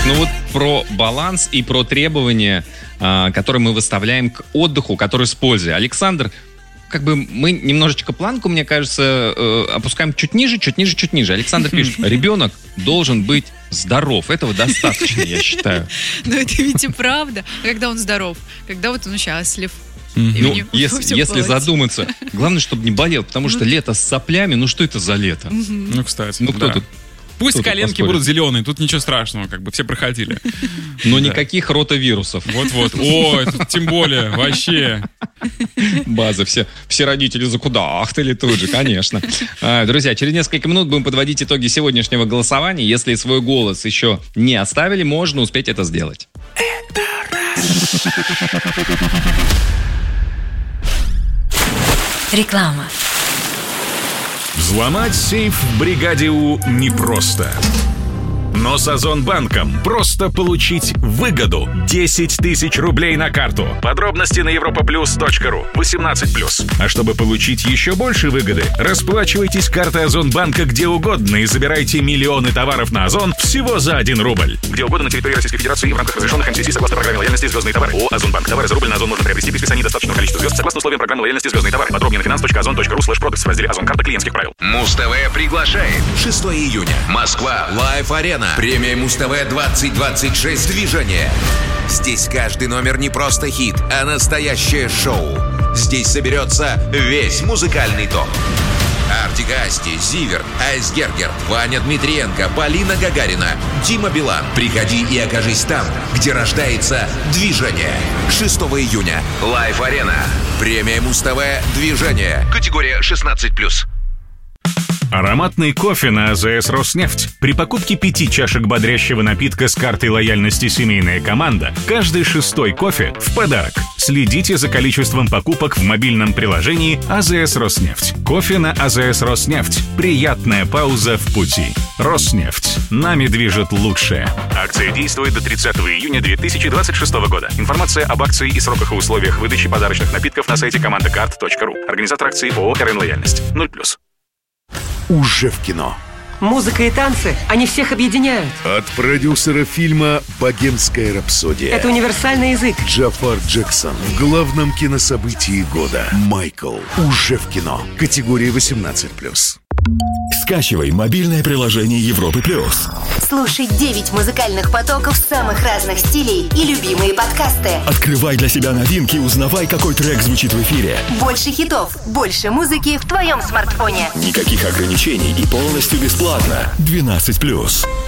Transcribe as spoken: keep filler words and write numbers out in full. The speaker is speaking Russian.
Ну вот про баланс и про требования, которые мы выставляем к отдыху, который с пользой. Александр, как бы мы немножечко планку, мне кажется, опускаем чуть ниже, чуть ниже, чуть ниже. Александр пишет, ребенок должен быть здоров. Этого достаточно, я считаю. Но это ведь и правда. А когда он здоров? Когда вот он счастлив? Ну, если, если задуматься, главное, чтобы не болел, потому что лето с соплями, ну что это за лето? Ну, кстати, ну кто да. тут? Пусть Кто коленки будут зеленые, тут ничего страшного, как бы все проходили. Но никаких ротавирусов. Вот-вот. Ой, тем более, вообще. База, все, все родители закудахтали тут же, конечно. А, друзья, через несколько минут будем подводить итоги сегодняшнего голосования. Если свой голос еще не оставили, можно успеть это сделать. Это реклама. Взломать сейф в бригаде У непросто. Но с Озонбанком просто получить выгоду. десять тысяч рублей на карту. Подробности на европаплюс точка ру. восемнадцать плюс. А чтобы получить еще больше выгоды, расплачивайтесь картой Озонбанка где угодно и забирайте миллионы товаров на Озон всего за один рубль. Где угодно на территории Российской Федерации и в рамках разрешенных эн си си согласно программе лояльности «Звездные товары». ООО «Озонбанк». Товары за рубль на Озон можно приобрести при списании достаточного количества звезд согласно условиям программы лояльности «Звездные товары». Подробнее на финанс точка озон точка ру слэш продакс в разделе «Озон карта клиентских правил». Муз-ТВ приглашает. шестого июня. Москва. Лайв-арена. Премия Муз-ТВ двадцать двадцать шесть движение. Здесь каждый номер не просто хит, а настоящее шоу. Здесь соберется весь музыкальный топ. Артик и Асти, Зиверт, Айсгергер, Ваня Дмитриенко, Полина Гагарина, Дима Билан. Приходи и окажись там, где рождается движение. шестого июня. Лайв-арена. Премия Муз-ТВ движение. Категория шестнадцать плюс. Ароматный кофе на АЗС «Роснефть». При покупке пяти чашек бодрящего напитка с картой лояльности «Семейная команда» каждый шестой кофе в подарок. Следите за количеством покупок в мобильном приложении АЗС «Роснефть». Кофе на АЗС «Роснефть». Приятная пауза в пути. «Роснефть». Нами движет лучшее. Акция действует до тридцатого июня две тысячи двадцать шестого года. Информация об акции и сроках и условиях выдачи подарочных напитков на сайте командакарт точка ру. Организатор акции ООО «РН Лояльность». ноль плюс. Уже в кино. Музыка и танцы, они всех объединяют. От продюсера фильма «Богемская рапсодия». Это универсальный язык. Джафар Джексон в главном кинособытии года. Майкл. Уже в кино. Категория восемнадцать плюс. Скачивай мобильное приложение Европы плюс. Слушай девять музыкальных потоков самых разных стилей и любимые подкасты. Открывай для себя новинки, узнавай, какой трек звучит в эфире. Больше хитов, больше музыки в твоем смартфоне. Никаких ограничений и полностью бесплатно. двенадцать плюс.